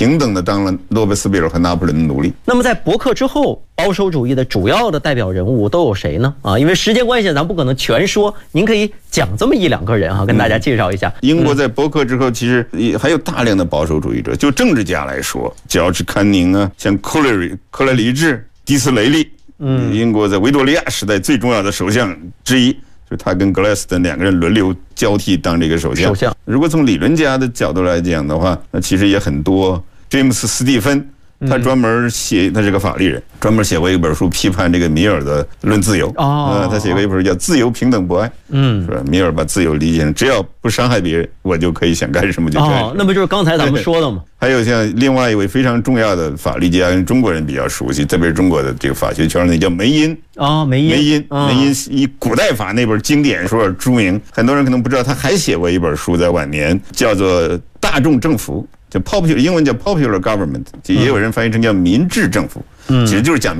平等的当了罗伯斯庇尔和拿破仑的奴隶。 那么在伯克之后，保守主义的主要的代表人物都有谁呢？因为时间关系，咱不可能全说，您可以讲这么一两个人跟大家介绍一下。 英国在伯克之后，其实也还有大量的保守主义者，就政治家来说，乔治·康宁啊，像克莱里治、迪斯雷利，英国在维多利亚时代最重要的首相之一。就他跟格莱斯顿两个人轮流交替当这个首相。如果从理论家的角度来讲的话，那其实也很多。詹姆斯·斯蒂芬，他专门他是个法律人，专门写过一本书批判这个米尔的《论自由》。他写过一本书叫《自由、平等、博爱》。是吧？米尔把自由理解成只要不伤害别人，我就可以想干什么就干什么。 那不就是刚才咱们说的吗？ 还有像另外一位非常重要的法律家，跟中国人比较熟悉，特别是中国的这个法学圈，那叫梅因。梅因以古代法那本经典书而著名，很多人可能不知道，他还写过一本书，在晚年叫做《大众政府》，叫 popular， 英文叫 popular government， 也有人翻译成叫民治政府，其实就是讲